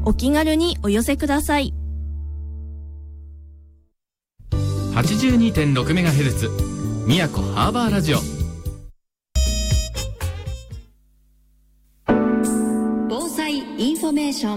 お気軽にお寄せください。 82.6MHz 宮古ハーバーラジオ。 防災インフォメーショ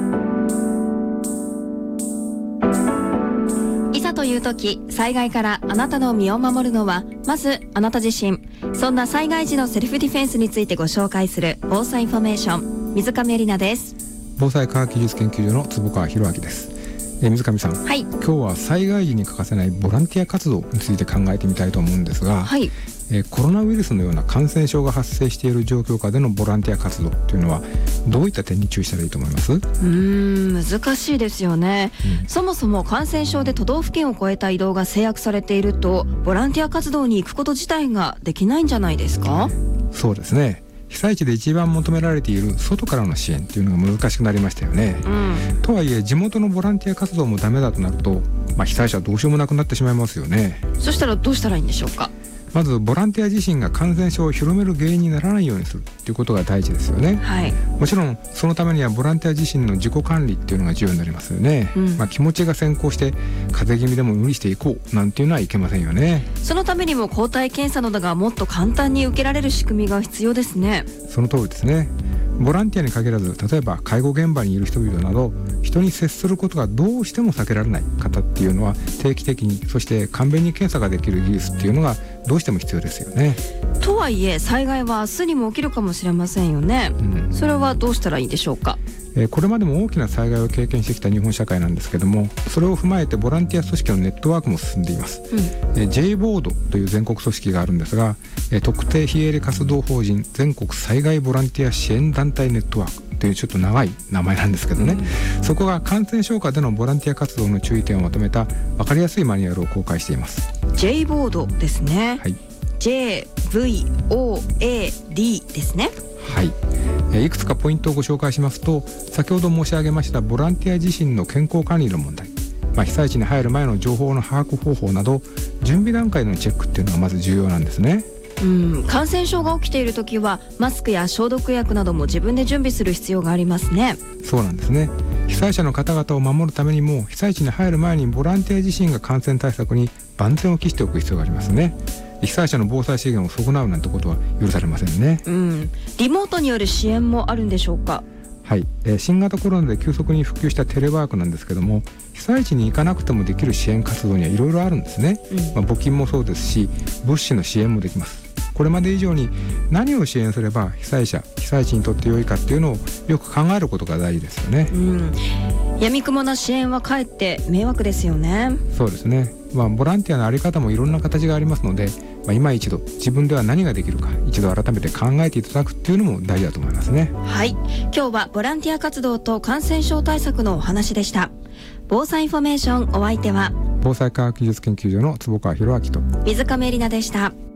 ン。いざという時、災害からあなたの身を守るのはまずあなた自身。そんな災害時のセルフディフェンスについてご紹介する防災インフォメーション、水上絵里奈です。 防災科学技術研究所の坪川博明です。水上さん、 はい、 今日は災害時に欠かせないボランティア活動について考えてみたいと思うんですが、 はい、 コロナウイルスのような感染症が発生している状況下でのボランティア活動というのはどういった点に注意したらいいと思います？ 難しいですよね、そもそも感染症で都道府県を越えた移動が制約されていると、ボランティア活動に行くこと自体ができないんじゃないですか？ そうですね。被災地で一番求められている外からの支援というのが難しくなりましたよね、とはいえ地元のボランティア活動もダメだとなると、被災者はどうしようもなくなってしまいますよね。 そしたらどうしたらいいんでしょうか？ まずボランティア自身が感染症を広める原因にならないようにするということが大事ですよね、はい、もちろんそのためにはボランティア自身の自己管理っていうのが重要になりますよね、気持ちが先行して風邪気味でも無理していこうなんていうのはいけませんよね。 そのためにも抗体検査などがもっと簡単に受けられる仕組みが必要ですね。 その通りですね。ボランティアに限らず、例えば介護現場にいる人々など人に接することがどうしても避けられない方っていうのは定期的に、そして簡便に検査ができる技術っていうのがどうしても必要ですよね。 とはいえ災害は明日にも起きるかもしれませんよね、それはどうしたらいいでしょうか？ これまでも大きな災害を経験してきた日本社会なんですけども、それを踏まえてボランティア組織のネットワークも進んでいます、J ボードという全国組織があるんですが、特定非営利活動法人全国災害ボランティア支援団体ネットワークというちょっと長い名前なんですけどね、そこが感染症下でのボランティア活動の注意点をまとめた分かりやすいマニュアルを公開しています。 J ボードですね、はい、JVOAD ですね。 はい、いくつかポイントをご紹介しますと、先ほど申し上げましたボランティア自身の健康管理の問題、被災地に入る前の情報の把握方法など準備段階のチェックっていうのがまず重要なんですね。 感染症が起きているときはマスクや消毒薬なども自分で準備する必要がありますね。 そうなんですね。被災者の方々を守るためにも被災地に入る前にボランティア自身が感染対策に万全を期しておく必要がありますね。被災者の防災資源を損なうなんてことは許されませんね。 リモートによる支援もあるんでしょうか？ はい、新型コロナで急速に普及したテレワークなんですけども、被災地に行かなくてもできる支援活動にはいろいろあるんですね、募金もそうですし物資の支援もできます。これまで以上に何を支援すれば被災者被災地にとって良いかっていうのをよく考えることが大事ですよね。 闇雲な支援はかえって迷惑ですよね。 そうですね。ボランティアの在り方もいろんな形がありますので、今一度自分では何ができるか一度改めて考えていただくっていうのも大事だと思いますね。 はい、今日はボランティア活動と感染症対策のお話でした。防災インフォメーション、お相手は防災科学技術研究所の坪川博明と水上絵里奈でした。